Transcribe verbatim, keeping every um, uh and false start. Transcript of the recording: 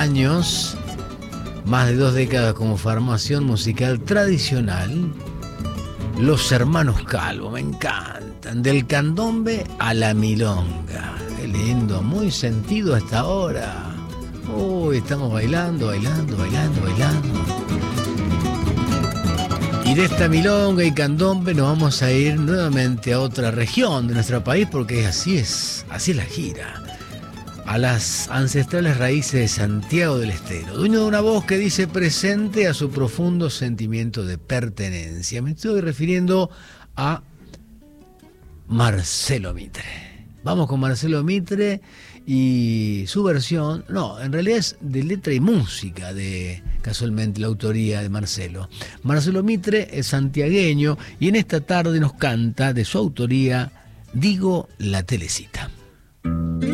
años, más de dos décadas como formación musical tradicional, los hermanos Calvo, me encantan, del candombe a la milonga. Qué lindo, muy sentido hasta ahora. Uy, estamos bailando, bailando, bailando, bailando. Y de esta milonga y candombe nos vamos a ir nuevamente a otra región de nuestro país, porque así es, así es la gira. A las ancestrales raíces de Santiago del Estero, dueño de una voz que dice presente a su profundo sentimiento de pertenencia. Me estoy refiriendo a Marcelo Mitre. Vamos con Marcelo Mitre y su versión, no, en realidad es de letra y música, de casualmente la autoría de Marcelo. Marcelo Mitre es santiagueño y en esta tarde nos canta de su autoría Digo la Telecita.